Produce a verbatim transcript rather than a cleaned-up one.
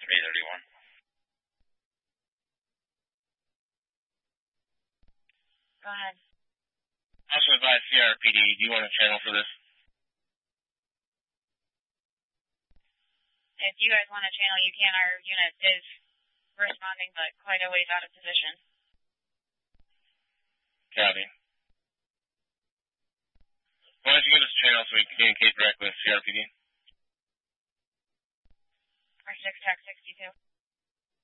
three thirty-one. Go ahead. Also advise C R P D, do you want a channel for this? If you guys want a channel, you can. Our unit is responding, but quite a ways out of position. Copy. Why don't you give us a channel so we can communicate directly with C R P D? Our six Tech sixty-two.